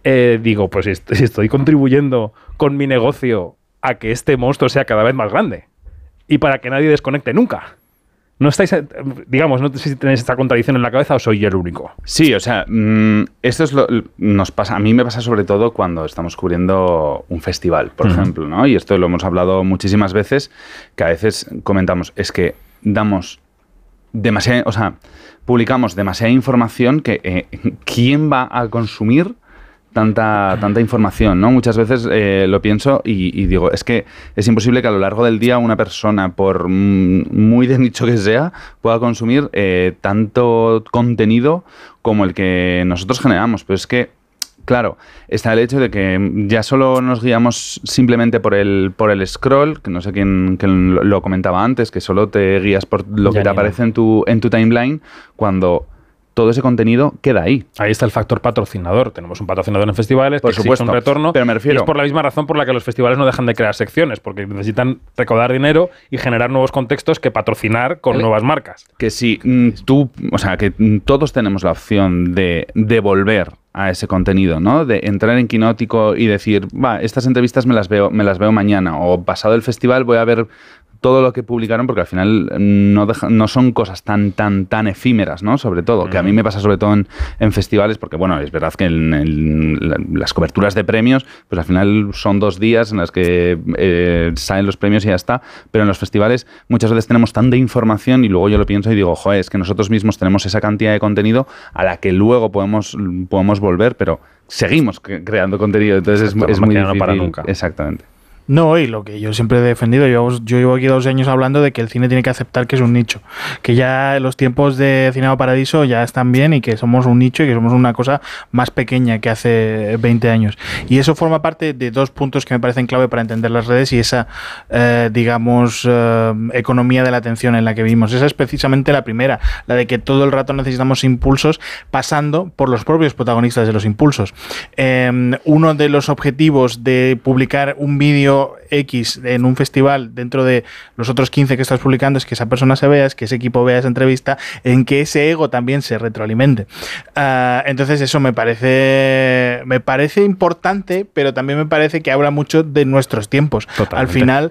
digo, pues si estoy contribuyendo con mi negocio a que este monstruo sea cada vez más grande y para que nadie desconecte nunca. No estáis, digamos, no sé si tenéis esta contradicción en la cabeza o soy yo el único. Sí, o sea, esto es nos pasa, a mí me pasa sobre todo cuando estamos cubriendo un festival, por ejemplo, ¿no? Y esto lo hemos hablado muchísimas veces, que a veces comentamos, es que damos demasiada, o sea, publicamos demasiada información que ¿quién va a consumir tanta información, ¿no? Muchas veces lo pienso y digo, es que es imposible que a lo largo del día una persona, por muy de nicho que sea, pueda consumir tanto contenido como el que nosotros generamos. Pero es que, claro, está el hecho de que ya solo nos guiamos simplemente por el scroll, que no sé quién lo comentaba antes, que solo te guías por lo que te aparece en tu timeline, cuando todo ese contenido queda ahí. Ahí está el factor patrocinador. Tenemos un patrocinador en festivales, por supuesto, un retorno, pero me refiero, y es por la misma razón por la que los festivales no dejan de crear secciones, porque necesitan recaudar dinero y generar nuevos contextos que patrocinar con nuevas marcas. Que si que todos tenemos la opción de devolver a ese contenido, ¿no? De entrar en Quinótico y decir, estas entrevistas me las veo mañana, o pasado el festival voy a ver todo lo que publicaron, porque al final no son cosas tan efímeras, ¿no? Sobre todo, que a mí me pasa sobre todo en festivales, porque bueno, es verdad que en las coberturas de premios, pues al final son 2 días en las que salen los premios y ya está, pero en los festivales muchas veces tenemos tanta información y luego yo lo pienso y digo, joder, es que nosotros mismos tenemos esa cantidad de contenido a la que luego podemos volver, pero seguimos creando contenido, entonces es muy difícil. No para nunca. Exactamente. No, y lo que yo siempre he defendido, yo llevo aquí 2 años hablando de que el cine tiene que aceptar que es un nicho, que ya los tiempos de Cinema Paradiso ya están bien y que somos un nicho y que somos una cosa más pequeña que hace 20 años. Y eso forma parte de 2 puntos que me parecen clave para entender las redes y esa, economía de la atención en la que vivimos. Esa es precisamente la primera, la de que todo el rato necesitamos impulsos pasando por los propios protagonistas de los impulsos. Uno de los objetivos de publicar un vídeo X en un festival dentro de los otros 15 que estás publicando es que esa persona se vea, es que ese equipo vea esa entrevista, en que ese ego también se retroalimente. Entonces eso me parece importante, pero también me parece que habla mucho de nuestros tiempos. Totalmente. Al final,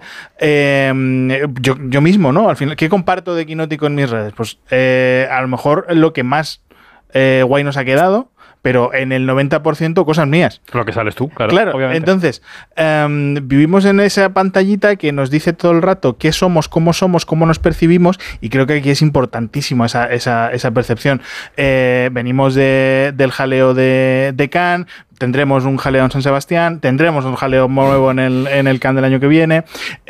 yo mismo, ¿no? Al final, ¿qué comparto de Quinótico en mis redes? Pues a lo mejor lo que más guay nos ha quedado, pero en el 90% cosas mías. Lo que sales tú, claro. Obviamente. Entonces, vivimos en esa pantallita que nos dice todo el rato qué somos, cómo nos percibimos, y creo que aquí es importantísimo esa percepción. Venimos del jaleo de Cannes, tendremos un jaleo en San Sebastián, tendremos un jaleo nuevo en el Cannes del año que viene,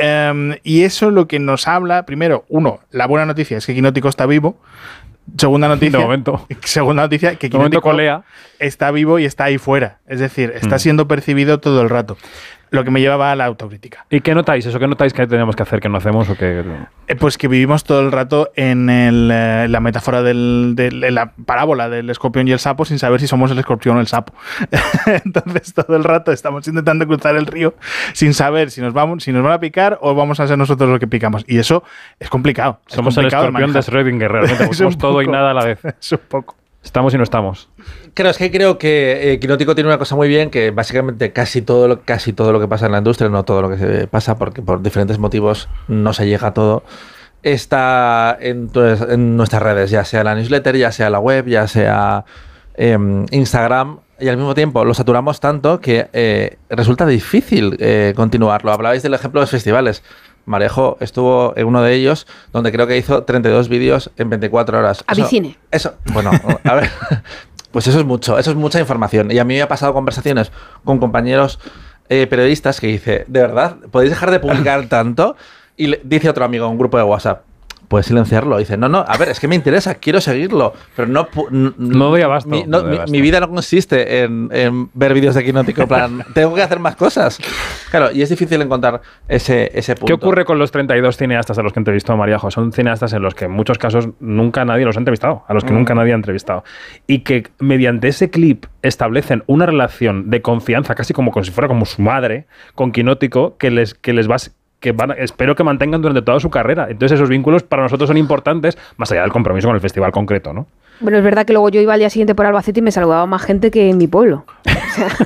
y eso lo que nos habla, primero, la buena noticia es que Quinótico está vivo. Segunda noticia, que Quinótico está vivo y está ahí fuera. Es decir, está siendo percibido todo el rato. Lo que me llevaba a la autocrítica. ¿Y qué notáis? ¿Eso qué notáis que tenemos que hacer, que no hacemos? Pues que vivimos todo el rato en la metáfora de la parábola del escorpión y el sapo sin saber si somos el escorpión o el sapo. Entonces todo el rato estamos intentando cruzar el río sin saber si nos van a picar o vamos a ser nosotros los que picamos. Y eso es complicado. Somos el escorpión de Schrödinger, realmente. Somos todo y nada a la vez. Es un poco. Estamos y no estamos. Creo que Quinótico tiene una cosa muy bien, que básicamente casi todo lo que pasa en la industria, no todo lo que se pasa, porque por diferentes motivos no se llega a todo, está en nuestras redes, ya sea la newsletter, ya sea la web, ya sea Instagram, y al mismo tiempo lo saturamos tanto que resulta difícil continuarlo. Hablabais del ejemplo de los festivales. Marejo estuvo en uno de ellos donde creo que hizo 32 vídeos en 24 horas. Avicine. Bueno, a ver, pues eso es mucha información. Y a mí me ha pasado conversaciones con compañeros periodistas que dice, ¿de verdad? ¿Podéis dejar de publicar tanto? Y le dice otro amigo en un grupo de WhatsApp, puedes silenciarlo. Dice, no, a ver, es que me interesa, quiero seguirlo, pero no doy abasto. Mi vida no consiste en ver vídeos de Quinótico, en plan, tengo que hacer más cosas. Claro, y es difícil encontrar ese punto. ¿Qué ocurre con los 32 cineastas a los que entrevistó Mariajo? Son cineastas en los que en muchos casos nunca nadie los ha entrevistado, a los que nunca nadie ha entrevistado. Y que mediante ese clip establecen una relación de confianza, casi como si fuera como su madre, con Quinótico, espero que mantengan durante toda su carrera. Entonces esos vínculos para nosotros son importantes, más allá del compromiso con el festival concreto, ¿no? Bueno, es verdad que luego yo iba al día siguiente por Albacete y me saludaba más gente que en mi pueblo. O sea,